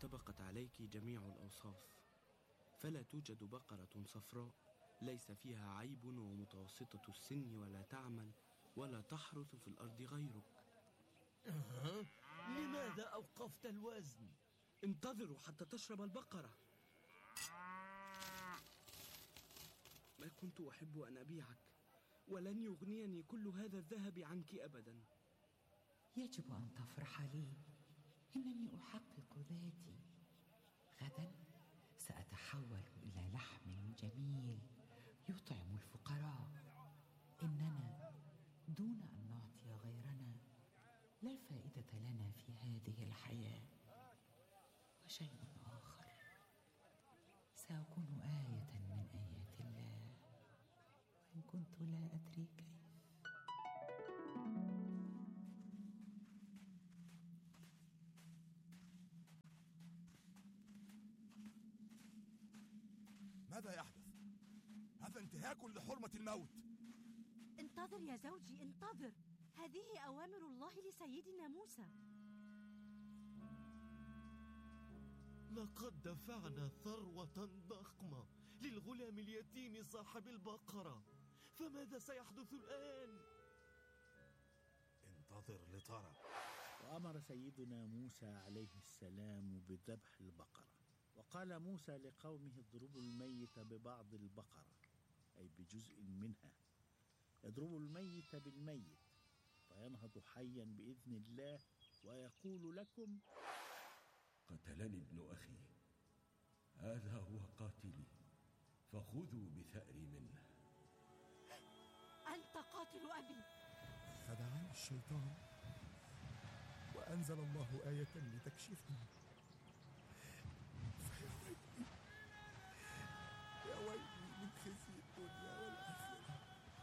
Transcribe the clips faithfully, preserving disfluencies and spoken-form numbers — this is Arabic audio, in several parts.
انطبقت عليك جميع الأوصاف، فلا توجد بقرة صفراء ليس فيها عيب ومتوسطة السن ولا تعمل ولا تحرث في الأرض غيرك. أه؟ لماذا أوقفت الوزن؟ انتظروا حتى تشرب البقرة. ما كنت أحب أن أبيعك، ولن يغنيني كل هذا الذهب عنك أبدا. يجب أن تفرح لي، إنني أحقق ذاتي. غدا سأتحول إلى لحم جميل يطعم الفقراء. إننا دون أن نعطي غيرنا لا الفائدة لنا في هذه الحياة. وشيء آخر، سأكون آية من آيات الله وإن كنت لا أدري كيف. ماذا يحدث؟ هذا انتهاك لحرمة الموت. انتظر يا زوجي، انتظر. هذه أوامر الله لسيدنا موسى. لقد دفعنا ثروة ضخمة للغلام اليتيم صاحب البقرة، فماذا سيحدث الآن؟ انتظر لترى. وأمر سيدنا موسى عليه السلام بذبح البقرة. وقال موسى لقومه اضربوا الميت ببعض البقرة، أي بجزء منها. اضربوا الميت بالميت فينهض حيا بإذن الله ويقول لكم قتلني ابن أخي، هذا هو قاتلي، فخذوا بثأري منه. أنت قاتل أبي. خدعني الشيطان وأنزل الله آية لتكشفني، فيا ويلي يا ويلي من خزي الدنيا والآخرة.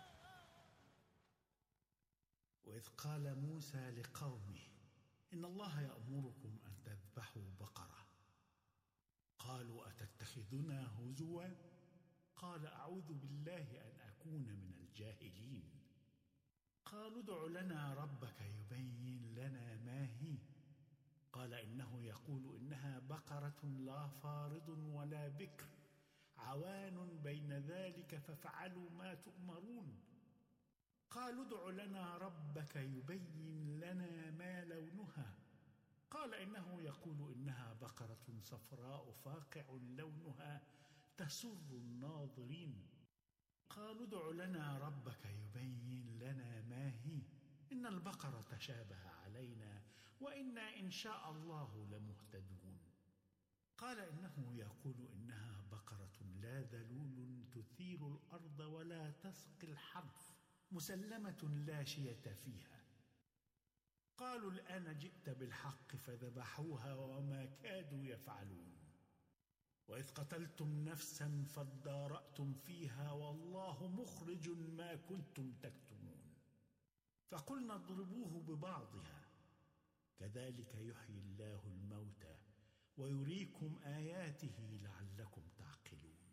وإذ قال موسى لقومه إن الله يأمركم أن تذبحوا بقرة. قالوا أتتخذنا هزوا؟ قال أعوذ بالله أن أكون من الجاهلين. قالوا ادع لنا ربك يبين لنا ما هي. قال إنه يقول إنها بقرة لا فارض ولا بكر عوان بين ذلك فافعلوا ما تؤمرون. قالوا ادع لنا ربك يبين لنا ما لونها. قال إنه يقول إنها بقرة صفراء فاقع لونها تسر الناظرين. قالوا ادع لنا ربك يبين لنا ما هي. إن البقرة تشابه علينا وإنا إن شاء الله لمهتدون. قال إنه يقول إنها بقرة لا ذلول تثير الأرض ولا تسقي الحرث مسلمة لا شية فيها. قالوا الآن جئت بالحق فذبحوها وما كادوا يفعلون. وإذ قتلتم نفسا فادارأتم فيها والله مخرج ما كنتم تكتمون. فقلنا اضربوه ببعضها كذلك يحيي الله الموتى ويريكم آياته لعلكم تعقلون.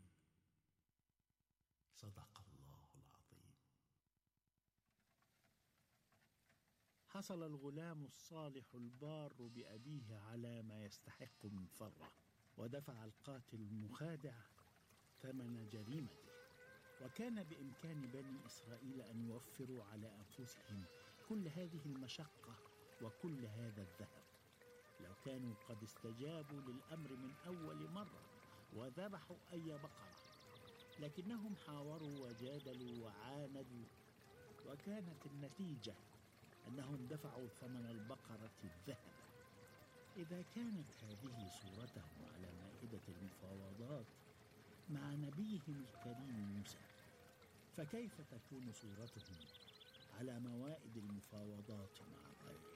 صدق الله العظيم. حصل الغلام الصالح البار بأبيه على ما يستحق من فره، ودفع القاتل المخادع ثمن جريمته. وكان بإمكان بني إسرائيل أن يوفروا على أنفسهم كل هذه المشقة وكل هذا الذهب لو كانوا قد استجابوا للأمر من أول مرة وذبحوا أي بقرة، لكنهم حاوروا وجادلوا وعاندوا، وكانت النتيجة أنهم دفعوا ثمن البقرة الذهب. إذا كانت هذه صورتهم على مائدة المفاوضات مع نبيهم الكريم موسى، فكيف تكون صورتهم على موائد المفاوضات مع غيره؟